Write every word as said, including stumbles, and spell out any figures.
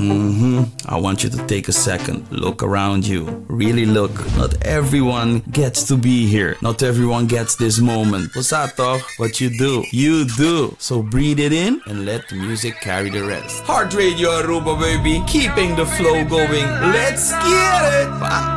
Mm-hmm. I want you to take a second. Look around you. Really look. Not everyone gets to be here. Not everyone gets this moment. What's that, toch? What you do, you do. So breathe it in and let the music carry the rest. Heart Radio Aruba, baby. Keeping the flow going. Let's get it. Bye.